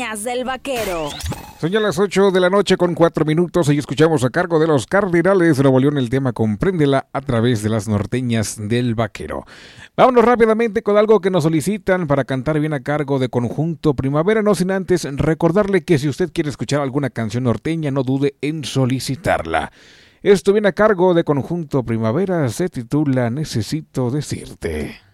Norteñas del Vaquero. Son ya las 8 de la noche con 4 minutos y escuchamos a cargo de los Cardinales de Nuevo León el tema Compréndela a través de las Norteñas del Vaquero. Vámonos rápidamente con algo que nos solicitan para cantar bien a cargo de Conjunto Primavera, no sin antes recordarle que si usted quiere escuchar alguna canción norteña, no dude en solicitarla. Esto viene a cargo de Conjunto Primavera, se titula Necesito Decirte.